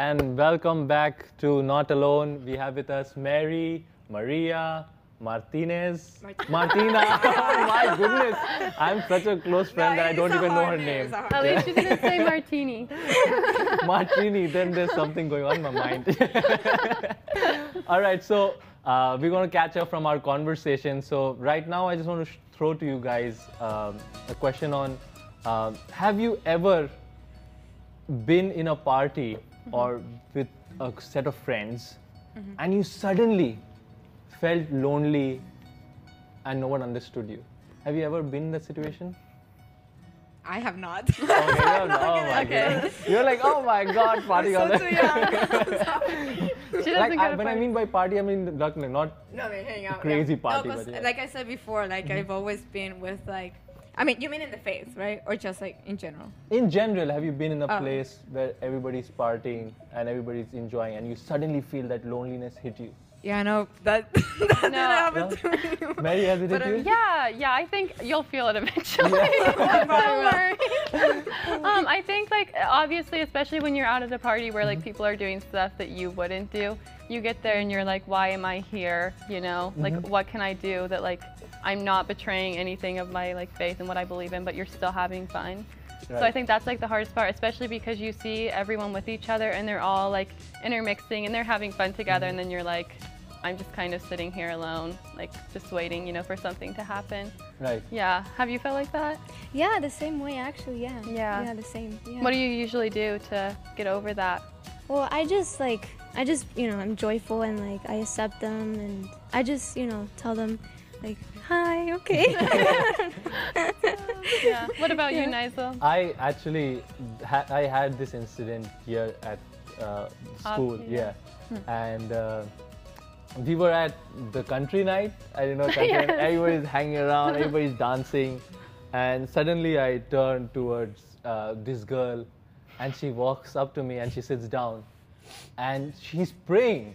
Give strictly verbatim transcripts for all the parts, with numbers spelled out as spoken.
and welcome back to Not Alone. We have with us Mary, Maria, Martinez, Martina. Martina. Oh my goodness, I'm such a close friend No, that I don't it's a even know her hard name. it's a hard At least you didn't say martini. Martini, then there's something going on in my mind. All right, so uh, we're going to catch up from our conversation. So right now, I just want to sh- throw to you guys um, a question on, um, have you ever been in a party mm-hmm. or with a set of friends mm-hmm. and you suddenly felt lonely and no one understood you? Have you ever been in that situation? I have not. Okay, you have not. Oh my Okay. God. You're like, oh my God, party so on too young. She doesn't like, get I, a when I party. mean by party, I mean not, not No, I mean hang out. crazy yeah. party, No, 'cause but yeah. like I said before, like Mm-hmm. I've always been with like, I mean, you mean in the face, right? Or just like in general? In general, have you been in a Oh. place where everybody's partying and everybody's enjoying and you suddenly feel that loneliness hit you? Yeah, no, that that didn't No. happen No? to me. Mary, has it But, hit um, you? Yeah, yeah, I think you'll feel it eventually. Yeah. Don't worry. um, I think like obviously, especially when you're out at a party where like Mm-hmm. people are doing stuff that you wouldn't do, you get there and you're like, why am I here? You know, like Mm-hmm. what can I do that like I'm not betraying anything of my like faith and what I believe in, but you're still having fun. So I Right. think that's like the hardest part, especially because you see everyone with each other and they're all like intermixing and they're having fun together, and then you're like, I'm just kind of sitting here alone, like just waiting, you know, for something to happen. Right. Yeah. Have you felt like that? Yeah, the same way actually, yeah. Yeah. Yeah, the same. Yeah. What do you usually do to get over that? Well, I just like, I just, you know, I'm joyful and like I accept them and I just, you know, tell them like, hi, okay. Yeah. What about you, Yeah. Nigel? I actually, ha- I had this incident here at uh, school, Awesome. yeah. And uh, we were at the country night. I don't know, country night. Yes. Everybody's hanging around, everybody's dancing. And suddenly I turn towards uh, this girl and she walks up to me and she sits down. And she's praying.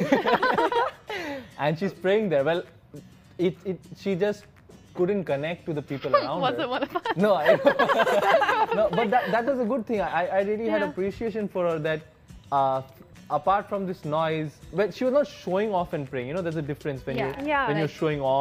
And she's praying there. Well, it, it, she just couldn't connect to the people around Was her. it one of us? No, I, no, but that, that was a good thing. I, I really had Yeah. appreciation for her that uh, apart from this noise, but she was not showing off and praying. You know, there's a difference when Yeah. you Yeah, when you're like- showing off.